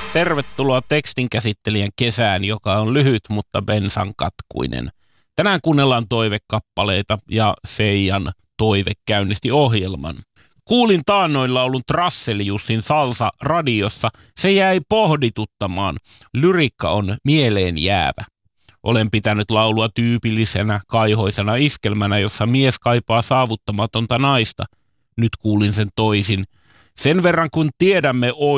Tervetuloa tekstinkäsittelijän kesään, joka on lyhyt, mutta bensan katkuinen. Tänään kuunnellaan toivekappaleita ja Seijan toive käynnisti ohjelman. Kuulin taannoin laulun Trasseli-Jussin Salsa radiossa. Se jäi pohdituttamaan. Lyriikka on mieleen jäävä. Olen pitänyt laulua tyypillisenä, kaihoisena iskelmänä, jossa mies kaipaa saavuttamatonta naista. Nyt kuulin sen toisin. Sen verran kun tiedämme